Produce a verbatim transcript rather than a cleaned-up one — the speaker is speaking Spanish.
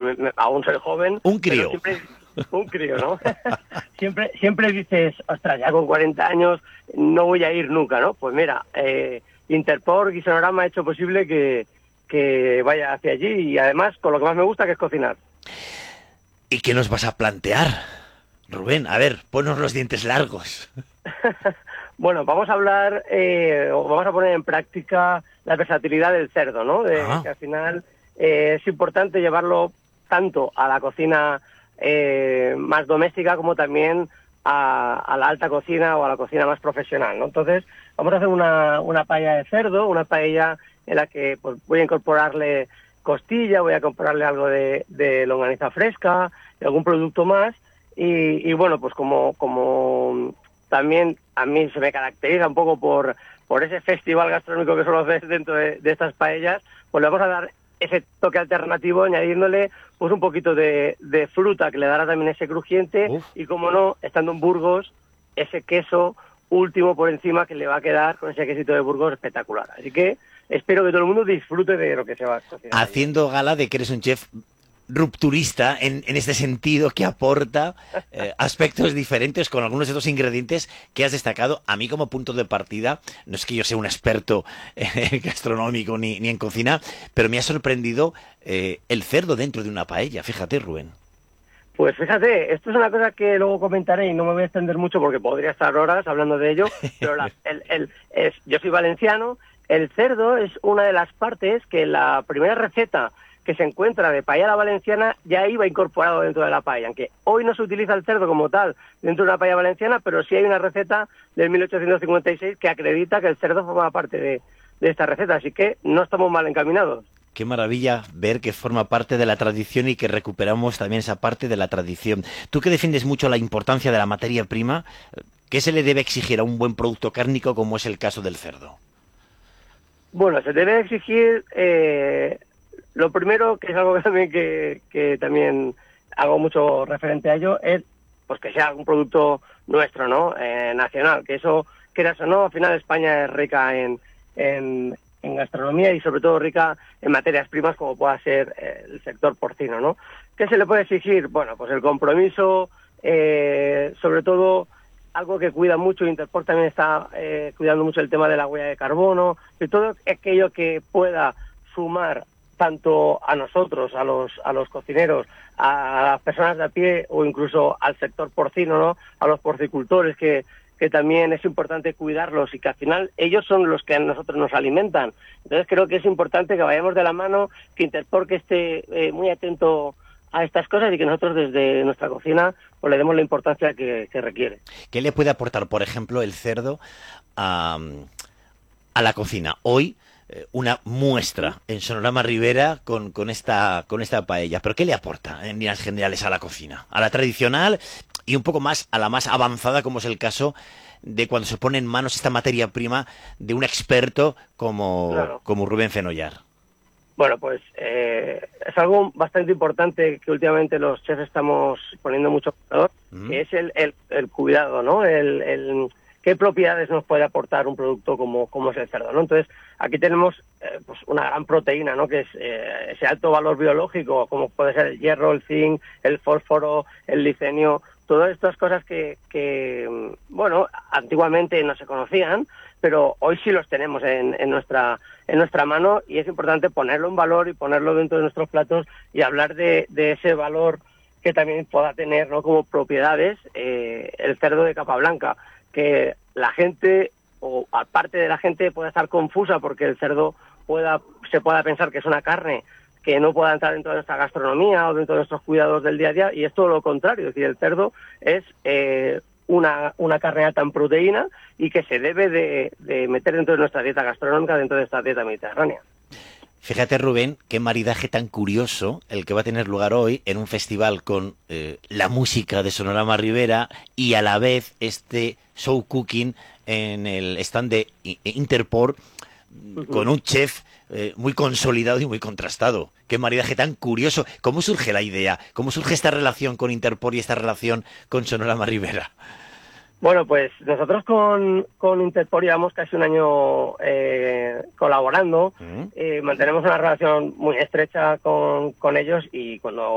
me, me, aún soy joven. Un crío. Siempre, un crío, ¿no? siempre, siempre dices, ostras, ya con cuarenta años no voy a ir nunca, ¿no? Pues mira, eh, Interpor y Sonorama ha hecho posible que, que vaya hacia allí y además con lo que más me gusta, que es cocinar. ¿Y qué nos vas a plantear, Rubén? A ver, ponnos los dientes largos. Bueno, vamos a hablar, eh, vamos a poner en práctica la versatilidad del cerdo, ¿no? De, Ah. que al final eh, es importante llevarlo tanto a la cocina eh, más doméstica como también a, a la alta cocina o a la cocina más profesional, ¿no? Entonces, vamos a hacer una, una paella de cerdo, una paella en la que pues, voy a incorporarle costilla, voy a incorporarle algo de, de longaniza fresca y algún producto más. Y, y bueno, pues como, como también a mí se me caracteriza un poco por, por ese festival gastronómico que suelo hacer dentro de, de estas paellas, pues le vamos a dar ese toque alternativo añadiéndole pues un poquito de, de fruta que le dará también ese crujiente. Uf. Y como no, estando en Burgos, ese queso último por encima que le va a quedar con ese quesito de Burgos espectacular. Así que espero que todo el mundo disfrute de lo que se va a cocinar. Haciendo ahí gala de que eres un chef rupturista en, en este sentido, que aporta eh, aspectos diferentes con algunos de estos ingredientes que has destacado. A mí como punto de partida, no es que yo sea un experto eh, gastronómico ni, ni en cocina, pero me ha sorprendido eh, el cerdo dentro de una paella. Fíjate, Rubén. Pues fíjate, esto es una cosa que luego comentaré y no me voy a extender mucho porque podría estar horas hablando de ello, pero la, el, el, es, yo soy valenciano, el cerdo es una de las partes que la primera receta que se encuentra de paella a la valenciana ya iba incorporado dentro de la paella, aunque hoy no se utiliza el cerdo como tal dentro de una paella valenciana, pero sí hay una receta del mil ochocientos cincuenta y seis que acredita que el cerdo forma parte de, de esta receta, así que no estamos mal encaminados. Qué maravilla ver que forma parte de la tradición y que recuperamos también esa parte de la tradición. Tú que defiendes mucho la importancia de la materia prima, ¿qué se le debe exigir a un buen producto cárnico como es el caso del cerdo? Bueno, se debe exigir... Eh, Lo primero, que es algo que también que, que también hago mucho referente a ello, es pues que sea un producto nuestro, ¿no? Eh, nacional, que eso, quieras o no, al final España es rica en, en, en gastronomía y sobre todo rica en materias primas como pueda ser eh, el sector porcino, ¿no? ¿Qué se le puede exigir? Bueno, pues el compromiso, eh, sobre todo algo que cuida mucho, Interpor también está eh, cuidando mucho el tema de la huella de carbono, y todo aquello que pueda sumar tanto a nosotros, a los a los cocineros, a las personas de a pie o incluso al sector porcino, ¿no? A los porcicultores, que, que también es importante cuidarlos y que al final ellos son los que a nosotros nos alimentan. Entonces creo que es importante que vayamos de la mano, que Interpor que esté eh, muy atento a estas cosas y que nosotros desde nuestra cocina pues le demos la importancia que, que requiere. ¿Qué le puede aportar, por ejemplo, el cerdo a, a la cocina? Hoy una muestra en Sonorama Ribera con, con, esta, con esta paella. ¿Pero qué le aporta en líneas generales a la cocina? A la tradicional y un poco más a la más avanzada, como es el caso de cuando se pone en manos esta materia prima de un experto como, claro. como Rubén Fenollar. Bueno, pues eh, es algo bastante importante que últimamente los chefs estamos poniendo mucho valor, mm. que es el, el, el cuidado, ¿no? El... el ¿Qué propiedades nos puede aportar un producto como, como es el cerdo, ¿no? Entonces, aquí tenemos eh, pues una gran proteína, ¿no? Que es eh, ese alto valor biológico, como puede ser el hierro, el zinc, el fósforo, el licenio, todas estas cosas que, que bueno, antiguamente no se conocían, pero hoy sí los tenemos en, en nuestra en nuestra mano y es importante ponerlo en valor y ponerlo dentro de nuestros platos y hablar de, de ese valor que también pueda tener, ¿no? Como propiedades eh, el cerdo de capa blanca, que la gente, o aparte de la gente, pueda estar confusa porque el cerdo pueda se pueda pensar que es una carne que no pueda entrar dentro de nuestra gastronomía o dentro de nuestros cuidados del día a día, y es todo lo contrario, es decir, el cerdo es eh, una, una carne alta en proteína y que se debe de, de meter dentro de nuestra dieta gastronómica, dentro de esta dieta mediterránea. Fíjate, Rubén, qué maridaje tan curioso el que va a tener lugar hoy en un festival con eh, la música de Sonorama Ribera y a la vez este show cooking en el stand de Interpor uh-huh. con un chef eh, muy consolidado y muy contrastado. Qué maridaje tan curioso. ¿Cómo surge la idea? ¿Cómo surge esta relación con Interpor y esta relación con Sonorama Ribera? Bueno, pues nosotros con, con Interpor llevamos casi un año eh, colaborando, ¿Mm? eh, mantenemos una relación muy estrecha con, con ellos y cuando